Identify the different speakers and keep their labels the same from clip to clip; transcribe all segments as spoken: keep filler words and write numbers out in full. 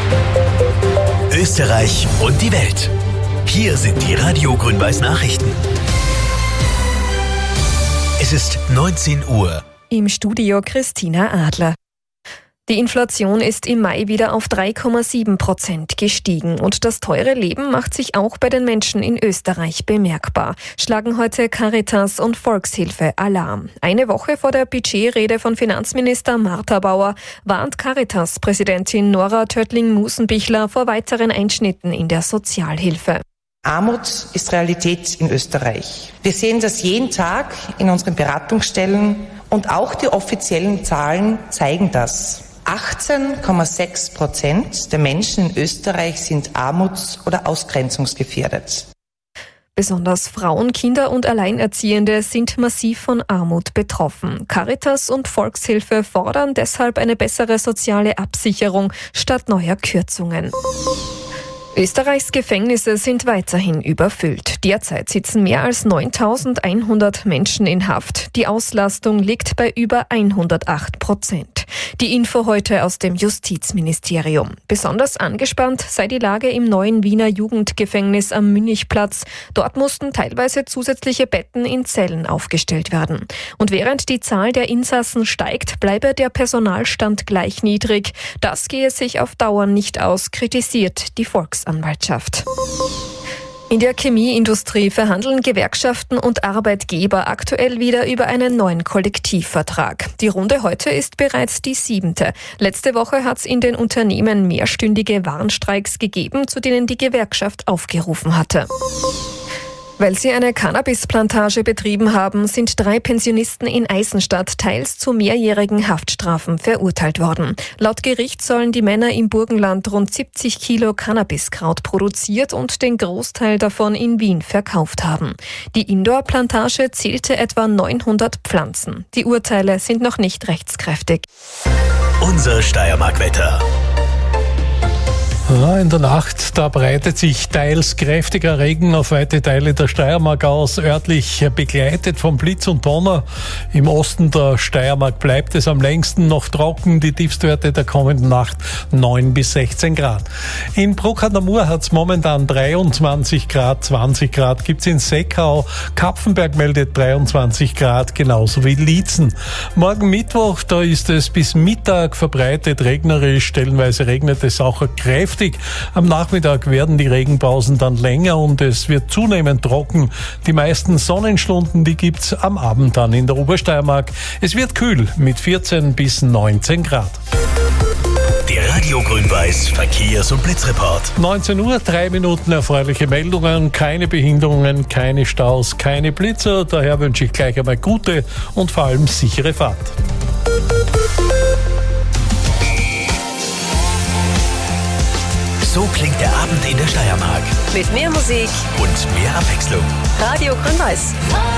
Speaker 1: Österreich und die Welt. Hier sind die Radio Grün-Weiß Nachrichten. Es ist neunzehn Uhr.
Speaker 2: Im Studio Christina Adler. Die Inflation ist im Mai wieder auf drei Komma sieben Prozent gestiegen und das teure Leben macht sich auch bei den Menschen in Österreich bemerkbar, schlagen heute Caritas und Volkshilfe Alarm. Eine Woche vor der Budgetrede von Finanzminister Martha Bauer warnt Caritas-Präsidentin Nora Töttling-Musenbichler vor weiteren Einschnitten in der Sozialhilfe.
Speaker 3: Armut ist Realität in Österreich. Wir sehen das jeden Tag in unseren Beratungsstellen und auch die offiziellen Zahlen zeigen das. achtzehn Komma sechs Prozent der Menschen in Österreich sind armuts- oder ausgrenzungsgefährdet.
Speaker 2: Besonders Frauen, Kinder und Alleinerziehende sind massiv von Armut betroffen. Caritas und Volkshilfe fordern deshalb eine bessere soziale Absicherung statt neuer Kürzungen. Österreichs Gefängnisse sind weiterhin überfüllt. Derzeit sitzen mehr als neuntausendeinhundert Menschen in Haft. Die Auslastung liegt bei über hundertacht Prozent. Die Info heute aus dem Justizministerium. Besonders angespannt sei die Lage im neuen Wiener Jugendgefängnis am Münchplatz. Dort mussten teilweise zusätzliche Betten in Zellen aufgestellt werden. Und während die Zahl der Insassen steigt, bleibe der Personalstand gleich niedrig. Das gehe sich auf Dauer nicht aus, kritisiert die Volksanwaltschaft. In der Chemieindustrie verhandeln Gewerkschaften und Arbeitgeber aktuell wieder über einen neuen Kollektivvertrag. Die Runde heute ist bereits die siebente. Letzte Woche hat es in den Unternehmen mehrstündige Warnstreiks gegeben, zu denen die Gewerkschaft aufgerufen hatte. Weil sie eine Cannabisplantage betrieben haben, sind drei Pensionisten in Eisenstadt teils zu mehrjährigen Haftstrafen verurteilt worden. Laut Gericht sollen die Männer im Burgenland rund siebzig Kilo Cannabiskraut produziert und den Großteil davon in Wien verkauft haben. Die Indoor-Plantage zählte etwa neunhundert Pflanzen. Die Urteile sind noch nicht rechtskräftig.
Speaker 1: Unser Steiermark-Wetter.
Speaker 4: Ja, in der Nacht, da breitet sich teils kräftiger Regen auf weite Teile der Steiermark aus, örtlich begleitet vom Blitz und Donner. Im Osten der Steiermark bleibt es am längsten noch trocken, die Tiefstwerte der kommenden Nacht neun bis sechzehn Grad. In Bruck an der Mur hat es momentan dreiundzwanzig Grad, zwanzig Grad gibt's in Seckau, Kapfenberg meldet dreiundzwanzig Grad, genauso wie Liezen. Morgen Mittwoch, da ist es bis Mittag verbreitet regnerisch, stellenweise regnet es auch kräftig. Am Nachmittag werden die Regenpausen dann länger und es wird zunehmend trocken. Die meisten Sonnenstunden, die gibt's am Abend dann in der Obersteiermark. Es wird kühl mit vierzehn bis neunzehn Grad.
Speaker 1: Der Radio Grün-Weiß Verkehrs- und Blitzreport.
Speaker 4: neunzehn Uhr, drei Minuten erfreuliche Meldungen, keine Behinderungen, keine Staus, keine Blitzer. Daher wünsche ich gleich einmal gute und vor allem sichere Fahrt.
Speaker 1: So klingt der Abend in der Steiermark.
Speaker 5: Mit mehr Musik
Speaker 1: Und mehr Abwechslung.
Speaker 5: Radio Grün-Weiß.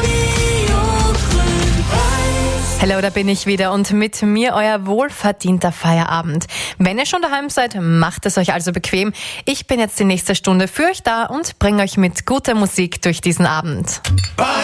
Speaker 6: Hallo, da bin ich wieder und mit mir euer wohlverdienter Feierabend. Wenn ihr schon daheim seid, macht es euch also bequem. Ich bin jetzt die nächste Stunde für euch da und bringe euch mit guter Musik durch diesen Abend.